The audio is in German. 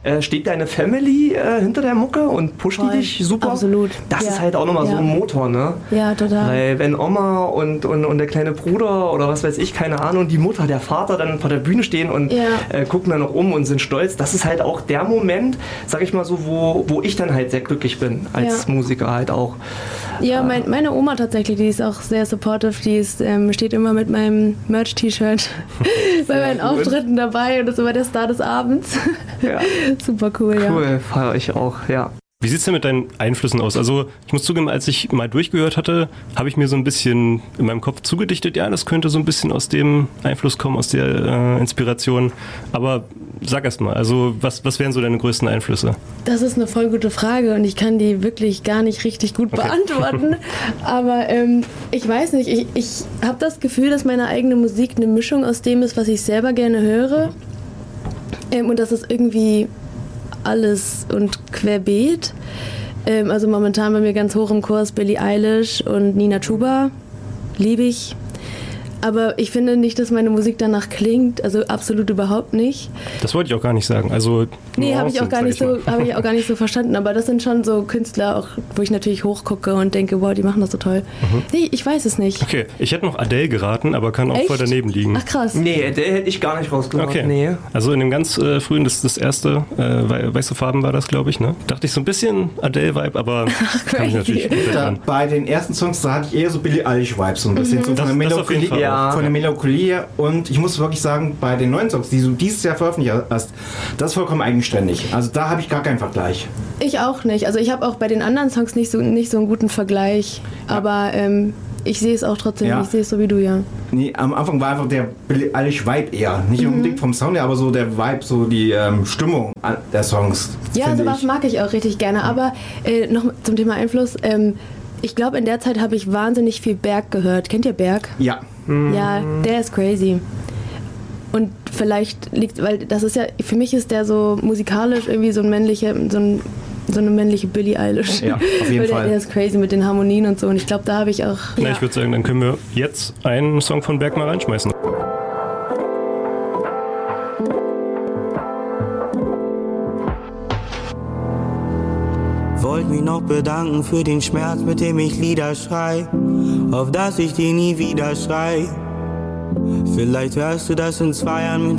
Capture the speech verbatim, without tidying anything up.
äh, steht deine Family äh, hinter der Mucke und pusht Voll. die dich super? Absolut. Das ja. ist halt auch nochmal ja. so ein Motor, ne? Ja, total. Weil wenn Oma und, und, und der kleine Bruder oder was weiß ich, keine Ahnung, die Mutter, der Vater dann vor der Bühne stehen und ja. äh, gucken dann noch um und sind stolz, das ist halt auch der Moment, sag ich mal so, wo, wo ich dann halt sehr glücklich bin, als ja. Musiker halt auch. Ja, mein, meine Oma tatsächlich, die ist auch sehr supportive, die ist, ähm, steht immer mit meinem Merch-T-Shirt bei meinen cool. Auftritten dabei und ist immer der Star des Abends. Ja. Super cool, ja. Cool, feiere ich auch, ja. Wie sieht es denn mit deinen Einflüssen aus? Also ich muss zugeben, als ich mal durchgehört hatte, habe ich mir so ein bisschen in meinem Kopf zugedichtet, ja, das könnte so ein bisschen aus dem Einfluss kommen, aus der äh, Inspiration. Aber sag erst mal, also was, was wären so deine größten Einflüsse? Das ist eine voll gute Frage und ich kann die wirklich gar nicht richtig gut okay. beantworten. Aber ähm, ich weiß nicht, ich, ich habe das Gefühl, dass meine eigene Musik eine Mischung aus dem ist, was ich selber gerne höre. Ähm, und das ist irgendwie alles und querbeet. Ähm, also momentan bei mir ganz hoch im Kurs Billie Eilish und Nina Chuba. Liebe ich. Aber ich finde nicht, dass meine Musik danach klingt, also absolut überhaupt nicht. Das wollte ich auch gar nicht sagen. Also nee, habe ich auch gar nicht so, habe ich auch gar nicht so verstanden. Aber das sind schon so Künstler, auch wo ich natürlich hochgucke und denke, wow, die machen das so toll. Mhm. Nee, ich weiß es nicht. Okay, ich hätte noch Adele geraten, aber kann auch Echt? voll daneben liegen. Ach krass. Nee, Adele hätte ich gar nicht rausgebracht. Okay. Nee. Also in dem ganz äh, frühen, das, das erste, äh, weiße Farben war das, glaube ich, ne? Dachte ich so ein bisschen Adele-Vibe, aber kann ich natürlich da, bei den ersten Songs, da hatte ich eher so Billie Eilish-Vibes, so ein bisschen Mhm. so von der Melancholie. Ja. Von der Melancholie und ich muss wirklich sagen, bei den neuen Songs, die du dieses Jahr veröffentlicht hast, das ist vollkommen eigenständig. Also da habe ich gar keinen Vergleich. Ich auch nicht. Also ich habe auch bei den anderen Songs nicht so, nicht so einen guten Vergleich. Ja. Aber ähm, ich sehe es auch trotzdem, ja. Ich sehe es so wie du, ja. Nee, am Anfang war einfach der Billie Eilish-Vibe eher. Nicht mhm. unbedingt vom Sound her, aber so der Vibe, so die ähm, Stimmung der Songs. Ja, sowas mag ich auch richtig gerne. Aber äh, noch zum Thema Einfluss. Ähm, ich glaube, in der Zeit habe ich wahnsinnig viel Berg gehört. Kennt ihr Berg? Ja. Ja, der ist crazy. Und vielleicht liegt, weil das ist ja, für mich ist der so musikalisch irgendwie so ein männlicher, so, ein, so eine männliche Billie Eilish. Ja, auf jeden weil der, Fall. der ist crazy mit den Harmonien und so. Und ich glaube, da habe ich auch. Na, ja. ich würde sagen, dann können wir jetzt einen Song von Berg mal reinschmeißen. Wollt mich noch bedanken für den Schmerz, mit dem ich Lieder schrei, auf dass ich dir nie wieder schrei. Vielleicht hörst du das in zwei Jahren mit